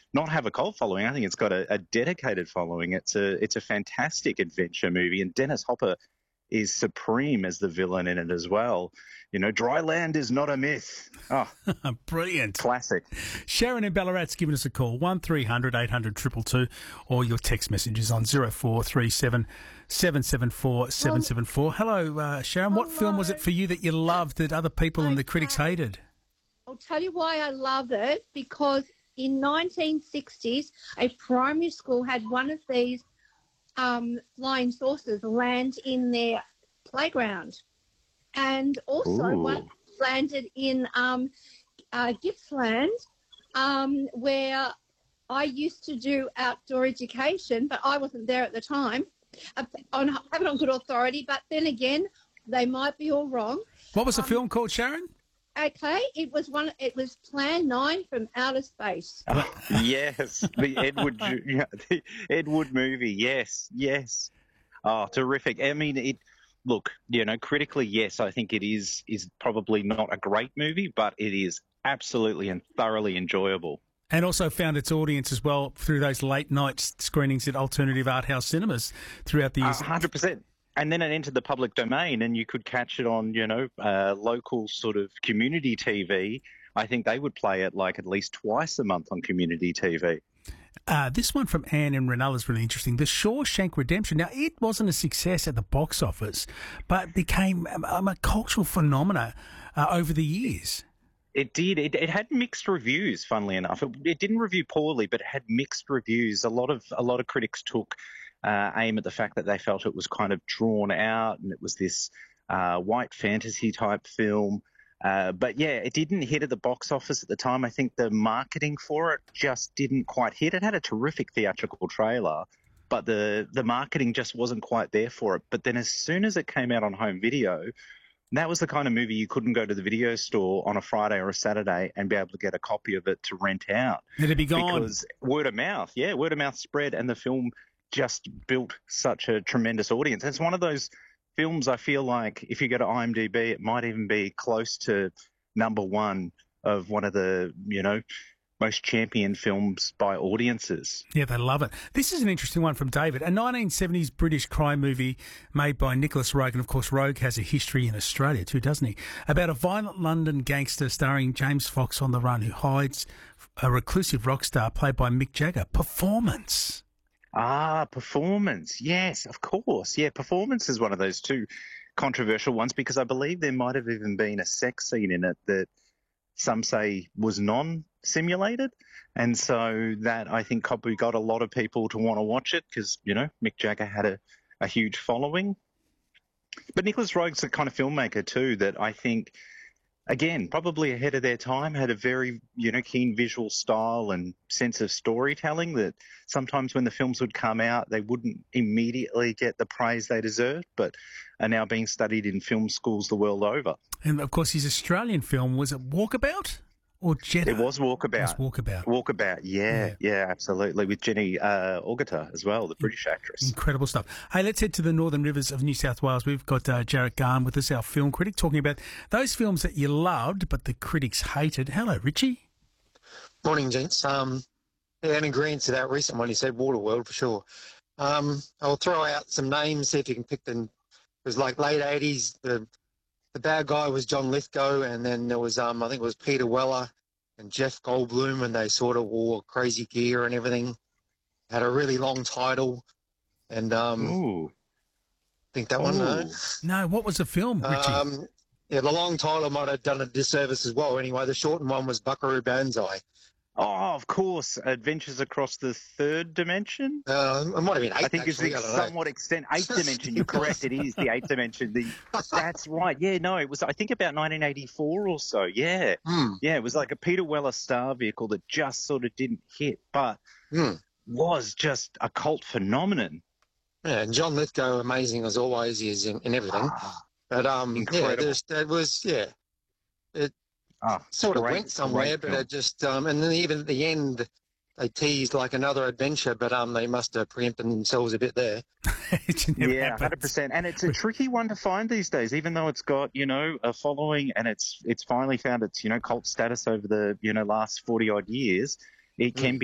not have a cult following. I think it's got a dedicated following. It's a fantastic adventure movie, and Dennis Hopper is supreme as the villain in it as well. You know, dry land is not a myth. Oh, brilliant. Classic. Sharon in Ballarat's given us a call, 1300 800 222, or your text messages on 0437 774 774. Hello, Sharon. What film was it for you that you loved that other people and the critics hated? I'll tell you why I love it, because in 1960s, a primary school had one of these flying saucers land in their playground. And also one landed in Gippsland, where I used to do outdoor education, but I wasn't there at the time. I have it on good authority, but then again, they might be all wrong. What was the film called, Sharon? Okay, it was Plan 9 from Outer Space. Yes, the Edward movie. Yes. Oh, terrific. I mean, look, you know, critically, yes, I think it is probably not a great movie, but it is absolutely and thoroughly enjoyable. And also found its audience as well through those late night screenings at alternative art house cinemas throughout the years. 100%. And then it entered the public domain, and you could catch it on, you know, local sort of community TV. I think they would play it like at least twice a month on community TV. This one from Anne and Renella is really interesting. The Shawshank Redemption. Now, it wasn't a success at the box office, but became a cultural phenomena over the years. It did. It had mixed reviews, funnily enough. It didn't review poorly, but it had mixed reviews. A lot of critics took aim at the fact that they felt it was kind of drawn out and it was this white fantasy type film. But yeah, it didn't hit at the box office at the time. I think the marketing for it just didn't quite hit. It had a terrific theatrical trailer, but the marketing just wasn't quite there for it. But then as soon as it came out on home video, that was the kind of movie you couldn't go to the video store on a Friday or a Saturday and be able to get a copy of it to rent out. It'd be gone. Because word of mouth spread, and the film just built such a tremendous audience. And it's one of those films, I feel like, if you go to IMDb, it might even be close to number one of one of the, you know, most championed films by audiences. Yeah, they love it. This is an interesting one from David. A 1970s British crime movie made by Nicholas Roeg. And, of course, Roeg has a history in Australia too, doesn't he? About a violent London gangster starring James Fox on the run who hides a reclusive rock star played by Mick Jagger. Performance. Performance. Yes, of course. Yeah, Performance is one of those two controversial ones because I believe there might have even been a sex scene in it that some say was non-simulated. And so that, I think, probably got a lot of people to want to watch it because, you know, Mick Jagger had a huge following. But Nicholas Roeg's the kind of filmmaker too that I think, again, probably ahead of their time, had a very, you know, keen visual style and sense of storytelling that sometimes when the films would come out, they wouldn't immediately get the praise they deserved, but are now being studied in film schools the world over. And, of course, his Australian film, was it Walkabout or Jeddah? It was Walkabout. It was Walkabout. Walkabout, yeah, absolutely, with Jenny Agutter as well, the British actress. Incredible stuff. Hey, let's head to the Northern Rivers of New South Wales. We've got Jarrett Garn with us, our film critic, talking about those films that you loved but the critics hated. Hello, Richie. Morning, gents. In agreement to that recent one, you said Waterworld for sure. I'll throw out some names, see if you can pick them. It was like late 80s. The bad guy was John Lithgow, and then there was, I think it was Peter Weller and Jeff Goldblum, and they sort of wore crazy gear and everything. Had a really long title, and I think that one. No, what was the film, Richie? Yeah, the long title might have done a disservice as well. Anyway, the shortened one was Buckaroo Banzai. Oh, of course, Adventures Across the Third Dimension. It might have been eighth. I think actually, it's somewhat extent eighth dimension. You're correct. It is the eighth dimension. That's right. Yeah, no, it was. I think about 1984 or so. Yeah, yeah. It was like a Peter Weller star vehicle that just sort of didn't hit, but was just a cult phenomenon. Yeah, and John Lithgow, amazing as always, is in everything. But incredible. It was it sort of went somewhere, but it just and then even at the end they teased like another adventure, but they must have preempted themselves a bit there. Yeah, 100%. And it's a tricky one to find these days, even though it's got, you know, a following and it's finally found its, you know, cult status over the, you know, last 40 odd years. It can be